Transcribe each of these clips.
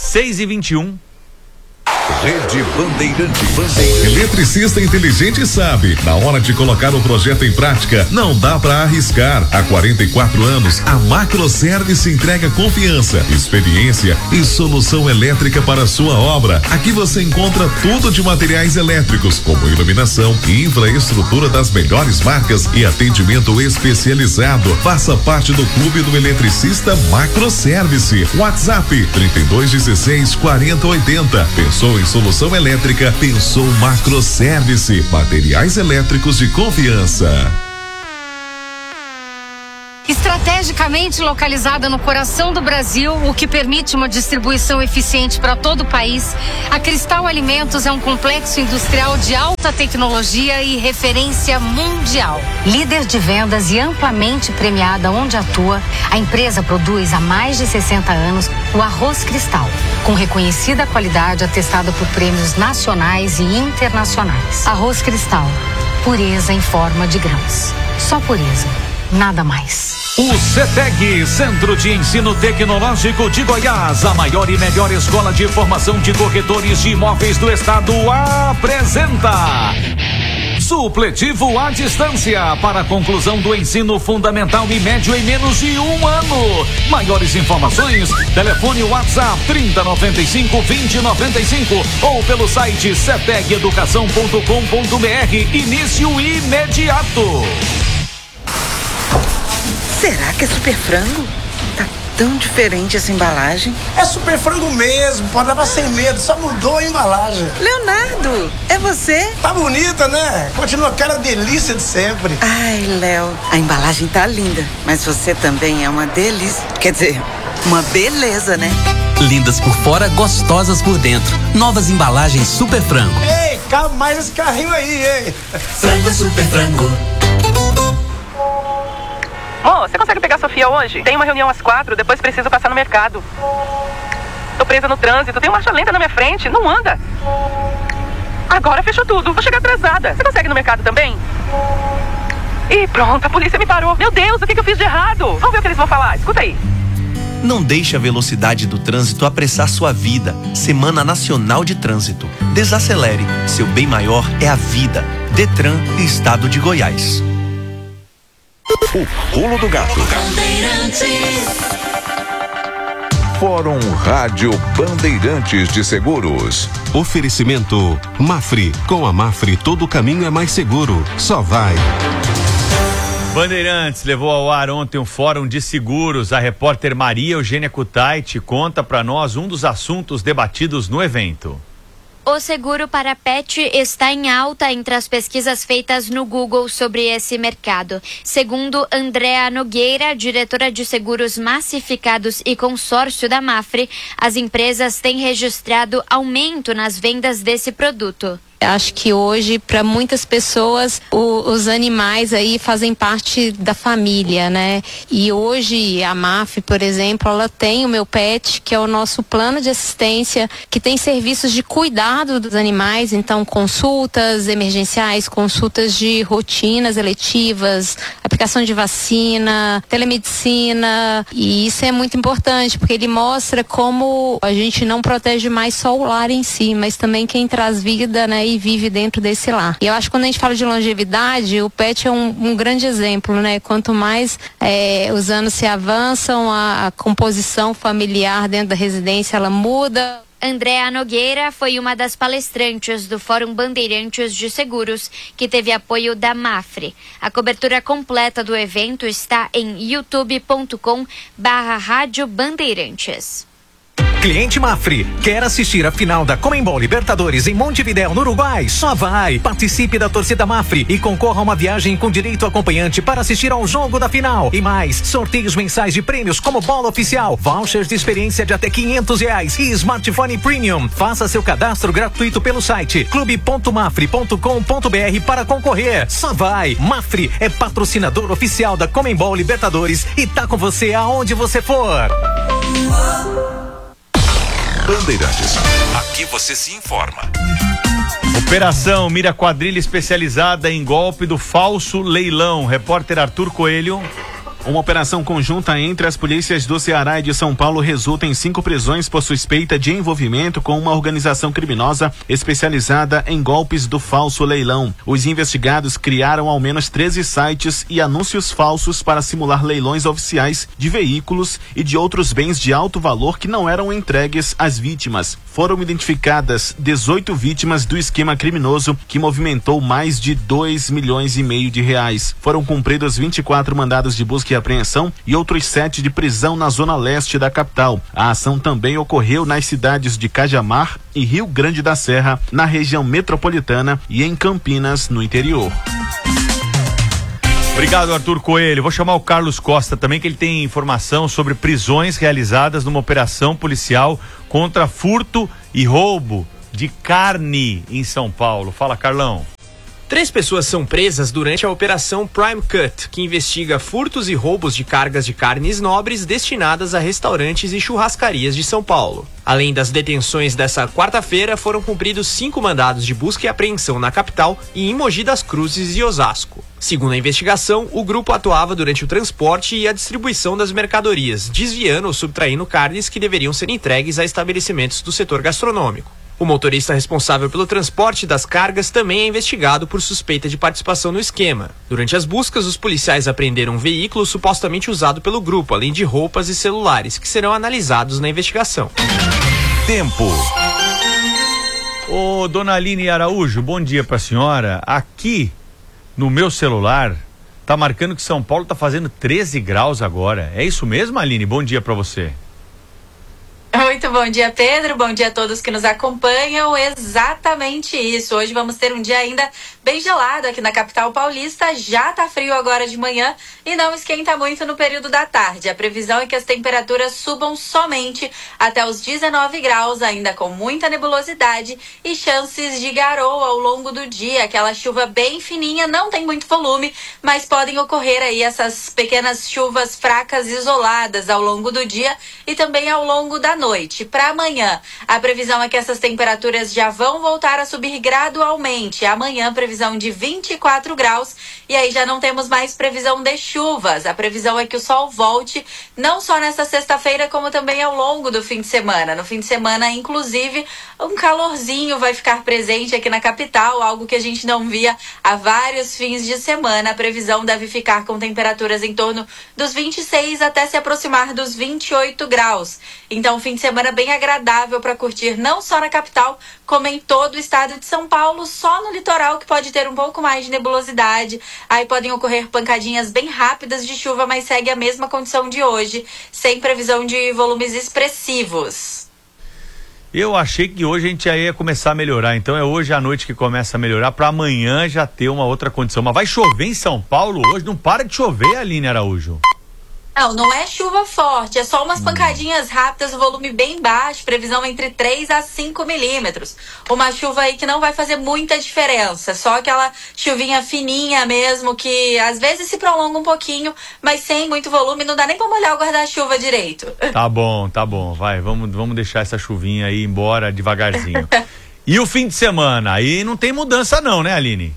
6h21. Rede Bandeirantes. Eletricista inteligente sabe, na hora de colocar o projeto em prática, não dá para arriscar. Há 44 anos, a Macroservice entrega confiança, experiência e solução elétrica para a sua obra. Aqui você encontra tudo de materiais elétricos, como iluminação e infraestrutura das melhores marcas e atendimento especializado. Faça parte do clube do eletricista Macroservice. WhatsApp 3216 4080. Pensou em solução elétrica? Pensou Macroservice. Materiais elétricos de confiança. Estrategicamente localizada no coração do Brasil, o que permite uma distribuição eficiente para todo o país, a Cristal Alimentos é um complexo industrial de alta tecnologia e referência mundial. Líder de vendas e amplamente premiada onde atua, a empresa produz há mais de 60 anos o arroz Cristal, com reconhecida qualidade atestada por prêmios nacionais e internacionais. Arroz Cristal, pureza em forma de grãos. Só pureza, nada mais. O CETEG, Centro de Ensino Tecnológico de Goiás, a maior e melhor escola de formação de corretores de imóveis do estado, apresenta Supletivo à Distância para a conclusão do ensino fundamental e médio em menos de 1 ano. Maiores informações, telefone WhatsApp 3095-2095 ou pelo site cetegeducação.com.br. Início imediato. Será que é Super Frango? Tá tão diferente essa embalagem. É Super Frango mesmo, pode levar sem medo, só mudou a embalagem. Leonardo, é você? Tá bonita, né? Continua aquela delícia de sempre. Ai, Léo, a embalagem tá linda, mas você também é uma delícia. Quer dizer, uma beleza, né? Lindas por fora, gostosas por dentro. Novas embalagens Super Frango. Ei, cabe mais esse carrinho aí, hein? Frango Super Frango. Ô, você consegue pegar a Sofia hoje? Tem uma reunião às 4, depois preciso passar no mercado. Tô presa no trânsito, tem marcha lenta na minha frente, não anda. Agora fechou tudo, vou chegar atrasada. Você consegue ir no mercado também? Ih, pronto, a polícia me parou. Meu Deus, o que eu fiz de errado? Vamos ver o que eles vão falar, escuta aí. Não deixe a velocidade do trânsito apressar sua vida. Semana Nacional de Trânsito. Desacelere, seu bem maior é a vida. Detran e Estado de Goiás. O Pulo do Gato. Fórum Rádio Bandeirantes de Seguros. Oferecimento Mafre. Com a Mafre todo caminho é mais seguro. Só vai. Bandeirantes levou ao ar ontem um fórum de seguros. A repórter Maria Eugênia Kutaiti conta para nós um dos assuntos debatidos no evento. O seguro para pet está em alta entre as pesquisas feitas no Google sobre esse mercado. Segundo Andréa Nogueira, diretora de seguros massificados e consórcio da Mafre, as empresas têm registrado aumento nas vendas desse produto. Acho que hoje, para muitas pessoas, os animais aí fazem parte da família, né? E hoje a Mafre, por exemplo, ela tem o Meu Pet, que é o nosso plano de assistência, que tem serviços de cuidado dos animais, então consultas emergenciais, consultas de rotinas eletivas, aplicação de vacina, telemedicina, e isso é muito importante, porque ele mostra como a gente não protege mais só o lar em si, mas também quem traz vida, né? E vive dentro desse lar. E eu acho que quando a gente fala de longevidade, o pet é um grande exemplo, né? Quanto mais os anos se avançam, a composição familiar dentro da residência, ela muda. Andréa Nogueira foi uma das palestrantes do Fórum Bandeirantes de Seguros, que teve apoio da Mafre. A cobertura completa do evento está em youtube.com/Rádio Bandeirantes. Cliente Mafre, quer assistir a final da Conmebol Libertadores em Montevidéu, no Uruguai? Só vai! Participe da torcida Mafre e concorra a uma viagem com direito acompanhante para assistir ao jogo da final. E mais, sorteios mensais de prêmios como bola oficial, vouchers de experiência de até R$500 e smartphone premium. Faça seu cadastro gratuito pelo site clube.mafre.com.br para concorrer. Só vai! Mafre é patrocinador oficial da Conmebol Libertadores e tá com você aonde você for. Bandeirantes. Aqui você se informa. Operação mira quadrilha especializada em golpe do falso leilão. Repórter Arthur Coelho. Uma operação conjunta entre as polícias do Ceará e de São Paulo resulta em 5 prisões por suspeita de envolvimento com uma organização criminosa especializada em golpes do falso leilão. Os investigados criaram ao menos 13 sites e anúncios falsos para simular leilões oficiais de veículos e de outros bens de alto valor que não eram entregues às vítimas. Foram identificadas 18 vítimas do esquema criminoso que movimentou mais de 2,5 milhões de reais. Foram cumpridos 24 mandados de busca e apreensão e outros 7 de prisão na zona leste da capital. A ação também ocorreu nas cidades de Cajamar e Rio Grande da Serra, na região metropolitana e em Campinas, no interior. Obrigado, Arthur Coelho. Vou chamar o Carlos Costa também, que ele tem informação sobre prisões realizadas numa operação policial contra furto e roubo de carne em São Paulo. Fala, Carlão. 3 pessoas são presas durante a Operação Prime Cut, que investiga furtos e roubos de cargas de carnes nobres destinadas a restaurantes e churrascarias de São Paulo. Além das detenções dessa quarta-feira, foram cumpridos 5 mandados de busca e apreensão na capital e em Mogi das Cruzes e Osasco. Segundo a investigação, o grupo atuava durante o transporte e a distribuição das mercadorias, desviando ou subtraindo carnes que deveriam ser entregues a estabelecimentos do setor gastronômico. O motorista responsável pelo transporte das cargas também é investigado por suspeita de participação no esquema. Durante as buscas, os policiais apreenderam um veículo supostamente usado pelo grupo, além de roupas e celulares, que serão analisados na investigação. Tempo. Ô, dona Aline Araújo, bom dia pra senhora. Aqui no meu celular tá marcando que São Paulo tá fazendo 13 graus agora. É isso mesmo, Aline? Bom dia pra você. Muito bom dia, Pedro. Bom dia a todos que nos acompanham. Exatamente isso. Hoje vamos ter um dia ainda bem gelado aqui na capital paulista. Já tá frio agora de manhã e não esquenta muito no período da tarde. A previsão é que as temperaturas subam somente até os 19 graus, ainda com muita nebulosidade e chances de garoa ao longo do dia. Aquela chuva bem fininha, não tem muito volume, mas podem ocorrer aí essas pequenas chuvas fracas isoladas ao longo do dia e também ao longo da noite. Para amanhã, a previsão é que essas temperaturas já vão voltar a subir gradualmente. Amanhã, previsão de 24 graus e aí já não temos mais previsão de chuvas. A previsão é que o sol volte não só nessa sexta-feira, como também ao longo do fim de semana. No fim de semana, inclusive, um calorzinho vai ficar presente aqui na capital, algo que a gente não via há vários fins de semana. A previsão deve ficar com temperaturas em torno dos 26 até se aproximar dos 28 graus. Então, fim de semana bem agradável para curtir não só na capital, como em todo o estado de São Paulo, só no litoral que pode ter um pouco mais de nebulosidade. Aí podem ocorrer pancadinhas bem rápidas de chuva, mas segue a mesma condição de hoje, sem previsão de volumes expressivos. Eu achei que hoje a gente já ia começar a melhorar, então é hoje à noite que começa a melhorar, para amanhã já ter uma outra condição. Mas vai chover em São Paulo hoje? Não para de chover, Aline Araújo. Não é chuva forte, é só umas pancadinhas rápidas, o volume bem baixo, previsão entre 3 a 5 milímetros. Uma chuva aí que não vai fazer muita diferença, só aquela chuvinha fininha mesmo, que às vezes se prolonga um pouquinho, mas sem muito volume, não dá nem pra molhar o guarda-chuva direito. Tá bom, vai, vamos deixar essa chuvinha aí embora devagarzinho. E o fim de semana, aí não tem mudança não, né, Aline?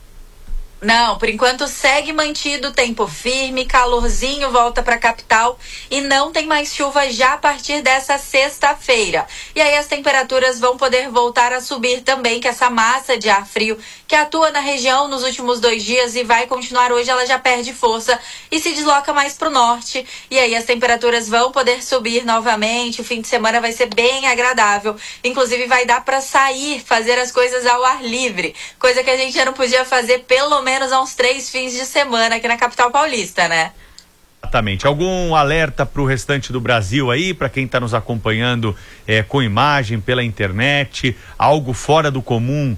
Não, por enquanto segue mantido, tempo firme, calorzinho, volta para a capital e não tem mais chuva já a partir dessa sexta-feira. E aí as temperaturas vão poder voltar a subir também, que essa massa de ar frio que atua na região nos últimos 2 dias e vai continuar hoje, ela já perde força e se desloca mais para o norte. E aí as temperaturas vão poder subir novamente, o fim de semana vai ser bem agradável. Inclusive vai dar para sair, fazer as coisas ao ar livre, coisa que a gente já não podia fazer pelo menos há uns 3 fins de semana aqui na capital paulista, né? Exatamente. Algum alerta para o restante do Brasil aí, para quem está nos acompanhando com imagem pela internet, algo fora do comum,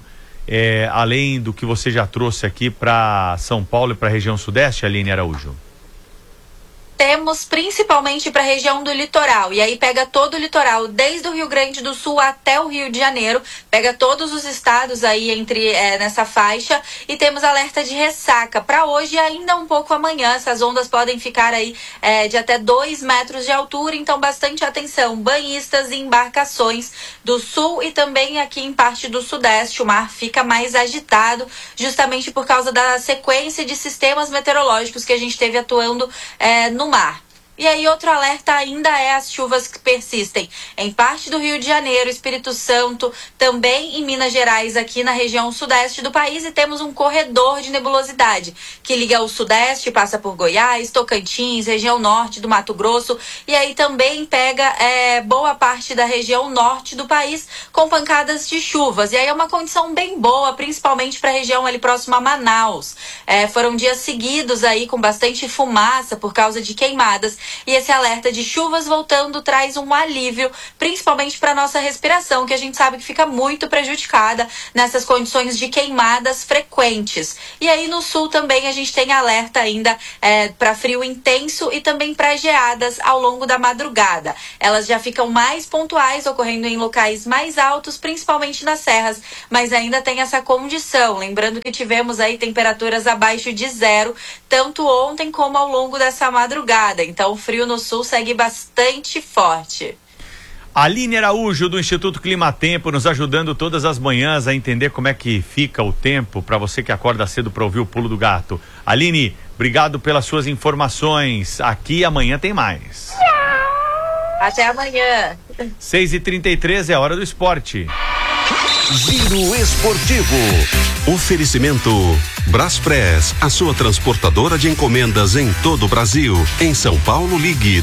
além do que você já trouxe aqui para São Paulo e para a região sudeste, Aline Araújo? temos principalmente para a região do litoral, e aí pega todo o litoral, desde o Rio Grande do Sul até o Rio de Janeiro, pega todos os estados aí nessa faixa, e temos alerta de ressaca para hoje e ainda um pouco amanhã. Essas ondas podem ficar aí de até 2 metros de altura, então bastante atenção, banhistas e embarcações do sul e também aqui em parte do sudeste. O mar fica mais agitado justamente por causa da sequência de sistemas meteorológicos que a gente teve atuando no mar. E aí outro alerta ainda é as chuvas que persistem em parte do Rio de Janeiro, Espírito Santo, também em Minas Gerais, aqui na região sudeste do país, e temos um corredor de nebulosidade que liga o sudeste, passa por Goiás, Tocantins, região norte do Mato Grosso, e aí também pega boa parte da região norte do país com pancadas de chuvas. E aí é uma condição bem boa, principalmente para a região ali próxima a Manaus. Foram dias seguidos aí com bastante fumaça por causa de queimadas. E esse alerta de chuvas voltando traz um alívio, principalmente para nossa respiração, que a gente sabe que fica muito prejudicada nessas condições de queimadas frequentes. E aí no sul também a gente tem alerta ainda para frio intenso e também para geadas ao longo da madrugada. Elas já ficam mais pontuais, ocorrendo em locais mais altos, principalmente nas serras, mas ainda tem essa condição. Lembrando que tivemos aí temperaturas abaixo de 0, tanto ontem como ao longo dessa madrugada. Então o frio no sul segue bastante forte. Aline Araújo, do Instituto Climatempo, nos ajudando todas as manhãs a entender como é que fica o tempo para você que acorda cedo para ouvir o Pulo do Gato. Aline, obrigado pelas suas informações. Aqui amanhã tem mais. Até amanhã. 6h33 é a hora do esporte. Giro Esportivo. Oferecimento Braspress, a sua transportadora de encomendas em todo o Brasil. Em São Paulo, ligue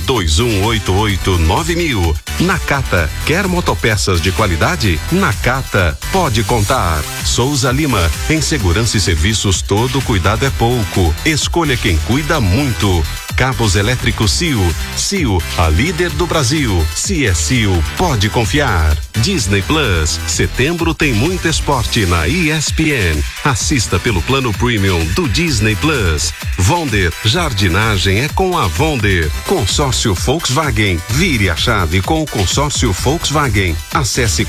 2188-9000. Nakata, quer motopeças de qualidade? Nakata, pode contar. Souza Lima, em segurança e serviços todo cuidado é pouco. Escolha quem cuida muito. Cabos elétricos CIO. CIO, a líder do Brasil. Se é CIO, pode confiar. Disney Plus, setembro tem muito esporte na ESPN. Assista pelo plano premium do Disney Plus. Vonder, jardinagem é com a Vonder. Consórcio Volkswagen, vire a chave com o consórcio Volkswagen. Acesse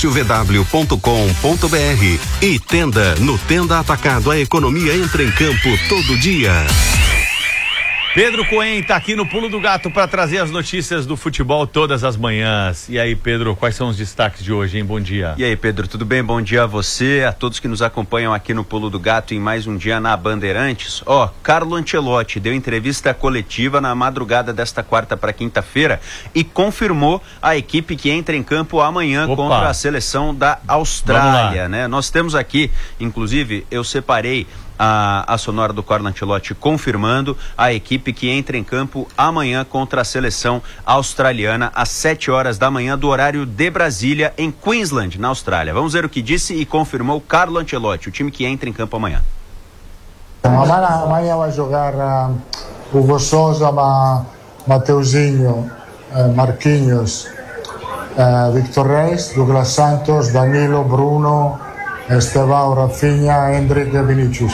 consórciovw.com.br. E Tenda, no Tenda Atacado a economia entra em campo todo dia. Pedro Cohen tá aqui no Pulo do Gato para trazer as notícias do futebol todas as manhãs. E aí, Pedro, quais são os destaques de hoje, hein? Bom dia. E aí, Pedro, tudo bem? Bom dia a você, a todos que nos acompanham aqui no Pulo do Gato em mais um dia na Bandeirantes. Carlo Ancelotti deu entrevista coletiva na madrugada desta quarta para quinta-feira e confirmou a equipe que entra em campo amanhã contra a seleção da Austrália, né? Nós temos aqui, inclusive, eu separei a sonora do Carlo Ancelotti confirmando a equipe que entra em campo amanhã contra a seleção australiana às 7 horas da manhã do horário de Brasília, em Queensland, na Austrália. Vamos ver o que disse e confirmou Carlo Ancelotti, o time que entra em campo amanhã. Amanhã vai jogar Hugo Sousa, Mateuzinho, Marquinhos, Victor Reis, Douglas Santos, Danilo, Bruno, Estevão, Rafinha, Hendrick e Vinícius.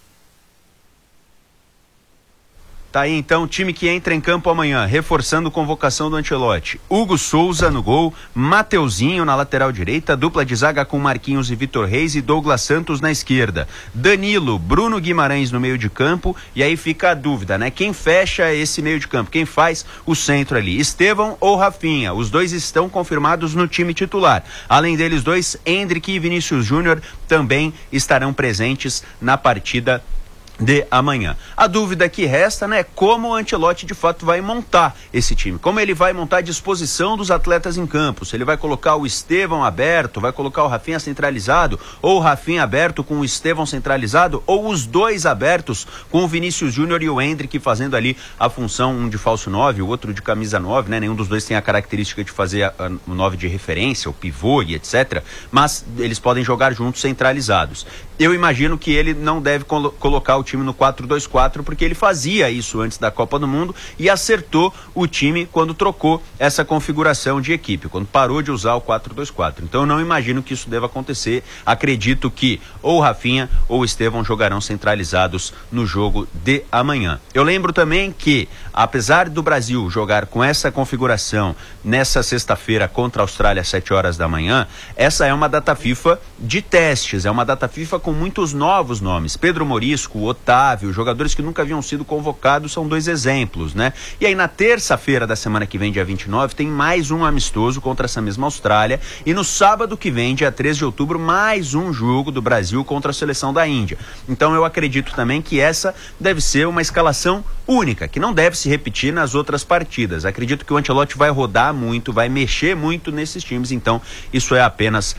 Tá aí então o time que entra em campo amanhã, reforçando convocação do Ancelotti. Hugo Souza no gol, Mateuzinho na lateral direita, dupla de zaga com Marquinhos e Vitor Reis e Douglas Santos na esquerda. Danilo, Bruno Guimarães no meio de campo, e aí fica a dúvida, né? Quem fecha esse meio de campo? Quem faz o centro ali? Estevão ou Rafinha? Os dois estão confirmados no time titular. Além deles dois, Hendrick e Vinícius Júnior também estarão presentes na partida de amanhã. A dúvida que resta, né, como o Ancelotti de fato vai montar esse time, como ele vai montar a disposição dos atletas em campo, se ele vai colocar o Estevão aberto, vai colocar o Rafinha centralizado, ou o Rafinha aberto com o Estevão centralizado, ou os dois abertos com o Vinícius Júnior e o Hendrick fazendo ali a função, um de falso 9, o outro de camisa 9, né, nenhum dos dois tem a característica de fazer o 9 de referência, o pivô e etc, mas eles podem jogar juntos centralizados. Eu imagino que ele não deve colocar o time time no 4-2-4, porque ele fazia isso antes da Copa do Mundo e acertou o time quando trocou essa configuração de equipe, quando parou de usar o 4-2-4. Então eu não imagino que isso deva acontecer. Acredito que ou o Rafinha ou o Estevão jogarão centralizados no jogo de amanhã. Eu lembro também que, apesar do Brasil jogar com essa configuração nessa sexta-feira contra a Austrália às 7 horas da manhã, essa é uma data FIFA de testes, é uma data FIFA com muitos novos nomes. Pedro Morisco, Otávio, jogadores que nunca haviam sido convocados, são 2 exemplos, né? E aí na terça-feira da semana que vem, dia 29, tem mais um amistoso contra essa mesma Austrália, e no sábado que vem, dia 13 de outubro, mais um jogo do Brasil contra a seleção da Índia. Então eu acredito também que essa deve ser uma escalação única, que não deve se repetir nas outras partidas. Acredito que o Ancelotti vai rodar muito, vai mexer muito nesses times, então isso é apenas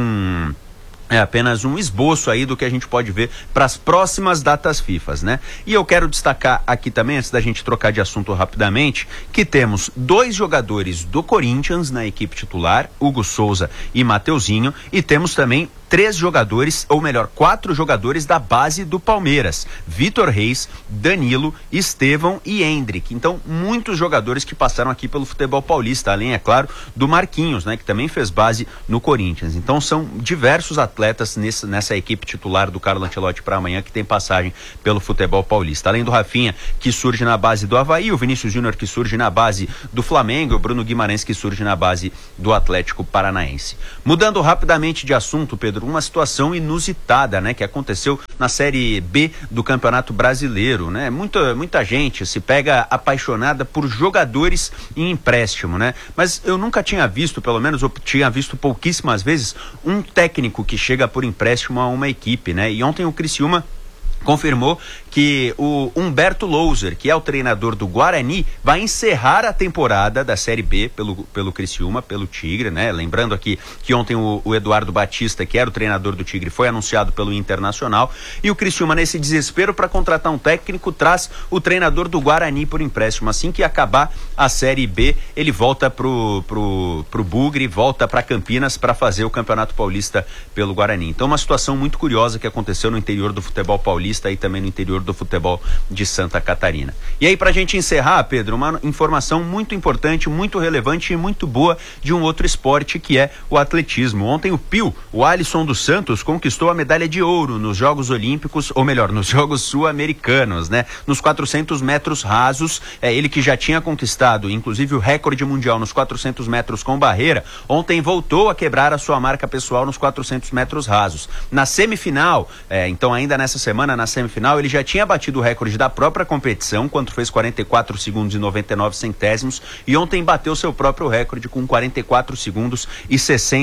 um esboço aí do que a gente pode ver para as próximas datas FIFAs, né? E eu quero destacar aqui também, antes da gente trocar de assunto rapidamente, que temos 2 jogadores do Corinthians na equipe titular, Hugo Souza e Mateuzinho, e temos também 3 jogadores, ou melhor, 4 jogadores da base do Palmeiras: Vitor Reis, Danilo, Estevão e Hendrick. Então, muitos jogadores que passaram aqui pelo futebol paulista, além, é claro, do Marquinhos, né, que também fez base no Corinthians. Então, são diversos atletas nessa equipe titular do Carlo Ancelotti para amanhã que tem passagem pelo futebol paulista. Além do Rafinha, que surge na base do Avaí, o Vinícius Júnior, que surge na base do Flamengo, o Bruno Guimarães, que surge na base do Atlético Paranaense. Mudando rapidamente de assunto, Pedro, uma situação inusitada, né, que aconteceu na Série B do Campeonato Brasileiro, né? Muita gente se pega apaixonada por jogadores em empréstimo, né? Mas eu nunca tinha visto, pelo menos eu tinha visto pouquíssimas vezes, um técnico que chega por empréstimo a uma equipe, né? E ontem o Criciúma confirmou que o Humberto Louser, que é o treinador do Guarani, vai encerrar a temporada da Série B pelo Criciúma, pelo Tigre, né? Lembrando aqui que ontem o Eduardo Batista, que era o treinador do Tigre, foi anunciado pelo Internacional, e o Criciúma, nesse desespero para contratar um técnico, traz o treinador do Guarani por empréstimo. Assim que acabar a Série B, ele volta pro Bugre, volta para Campinas para fazer o Campeonato Paulista pelo Guarani. Então, uma situação muito curiosa que aconteceu no interior do futebol paulista e também no interior do futebol de Santa Catarina. E aí, pra gente encerrar, Pedro, uma informação muito importante, muito relevante e muito boa de um outro esporte, que é o atletismo. Ontem o Pio, o Alisson dos Santos, conquistou a medalha de ouro nos Jogos Olímpicos, ou melhor, nos Jogos Sul-Americanos, né? Nos 400 metros rasos, ele que já tinha conquistado, inclusive, o recorde mundial nos 400 metros com barreira, ontem voltou a quebrar a sua marca pessoal nos 400 metros rasos. Na semifinal, então ainda nessa semana, na semifinal, ele já tinha batido o recorde da própria competição, quando fez 44 segundos e 99 centésimos, e ontem bateu seu próprio recorde com 44 segundos e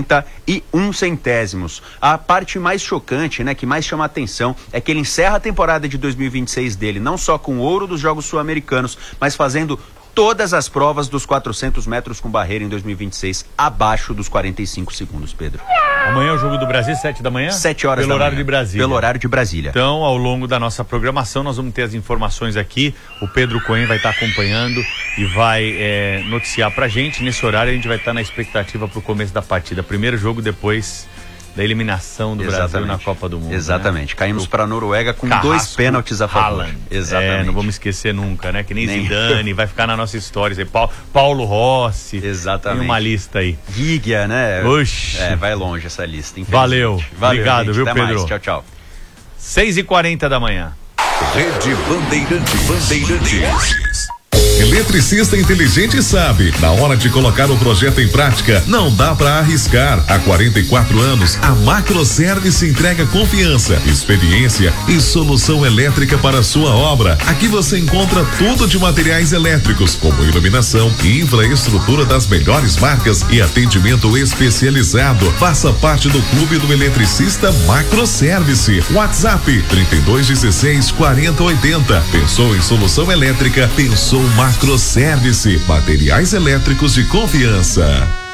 61 centésimos. A parte mais chocante, né, que mais chama a atenção, é que ele encerra a temporada de 2026 dele, não só com o ouro dos Jogos Sul-Americanos, mas fazendo todas as provas dos 400 metros com barreira em 2026, abaixo dos 45 segundos, Pedro. Amanhã é o Jogo do Brasil, 7 da manhã? 7 horas pelo da horário manhã. de Brasília. Pelo horário de Brasília. Então, ao longo da nossa programação, nós vamos ter as informações aqui. O Pedro Cohen vai estar acompanhando e vai noticiar pra gente. Nesse horário, a gente vai estar na expectativa pro começo da partida. Primeiro jogo depois da eliminação do Brasil na Copa do Mundo. Exatamente. Né? Caímos para a Noruega com Carrasco, 2 pênaltis a favor. Haaland. Exatamente. Não vamos esquecer nunca, né? Que nem Zidane, vai ficar na nossa história. Paulo Rossi. Exatamente. Tem uma lista aí. Gigia, né? Oxi. Vai longe essa lista. Valeu. Obrigado, gente. viu, Até Pedro? Mais. Tchau, tchau. 6h40 da manhã. Rede Bandeirantes. Eletricista inteligente sabe, na hora de colocar o projeto em prática, não dá para arriscar. Há 44 anos, a Macroservice entrega confiança, experiência e solução elétrica para a sua obra. Aqui você encontra tudo de materiais elétricos, como iluminação e infraestrutura das melhores marcas e atendimento especializado. Faça parte do clube do eletricista Macroservice. WhatsApp 3216 4080. Pensou em solução elétrica? Pensou Macroservice, materiais elétricos de confiança.